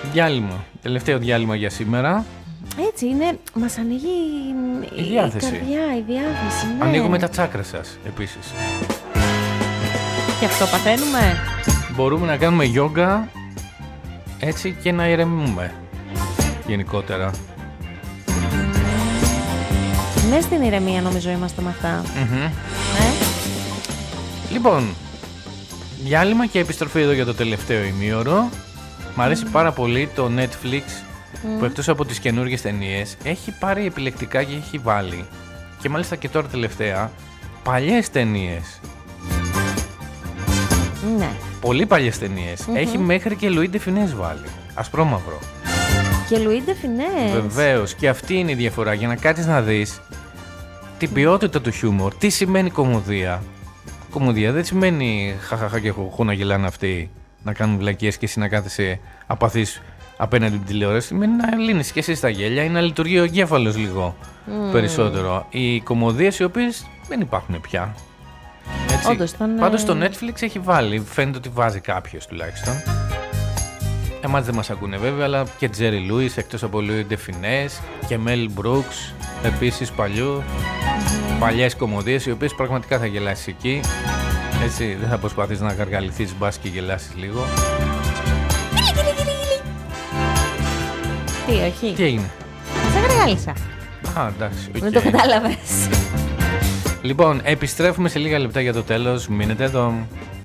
Διάλειμμα. Τελευταίο διάλειμμα για σήμερα. Έτσι είναι, μας ανοίγει η διάθεση. Καρδιά, η διάθεση. Ναι. Ανοίγουμε τα τσάκρα σας επίσης. Και αυτό παθαίνουμε. Μπορούμε να κάνουμε γιόγκα έτσι και να ηρεμούμε γενικότερα. Ναι, στην ηρεμία νομίζω είμαστε με αυτά. Λοιπόν, διάλειμμα και επιστροφή εδώ για το τελευταίο ημίωρο. Μ' αρέσει πάρα πολύ το Netflix που εκτός από τις καινούργιες ταινίες έχει πάρει επιλεκτικά και έχει βάλει, και μάλιστα και τώρα τελευταία, παλιές ταινίες. Ναι. Πολύ παλιές ταινίες. Έχει μέχρι και Louis de Funès βάλει. Ασπρόμαυρο. Και Louis de Funès. Βεβαίως. Και αυτή είναι η διαφορά. Για να κάτσεις να δεις την ποιότητα του χιούμορ. Τι σημαίνει κωμωδία. Κωμωδία δεν σημαίνει χαχαχα και χουχού να γελάνε αυτοί, να κάνουν βλακίες και εσύ να κάθεσαι απαθής απέναντι την τηλεόραση. Σημαίνει να λύνεις και εσύ στα γέλια ή να λειτουργεί ο εγκέφαλος λίγο περισσότερο. Οι κωμωδίες οι οποίες δεν υπάρχουν πια. Όντως, πάντως το Netflix έχει βάλει, φαίνεται ότι βάζει κάποιος τουλάχιστον. Εμάς δεν μας ακούνε βέβαια, αλλά και Jerry Lewis, εκτός από Louis de Funès και Mel Brooks, επίσης παλιές κωμωδίες, οι οποίες πραγματικά θα γελάσεις εκεί. Έτσι, δεν θα προσπαθείς να γαργαληθείς, μπας και γελάσεις λίγο. Τι, όχι. Τι έγινε? Σε γαργάλισα. Α, εντάξει. Okay. Δεν το κατάλαβες. Λοιπόν, επιστρέφουμε σε λίγα λεπτά για το τέλος. Μείνετε εδώ.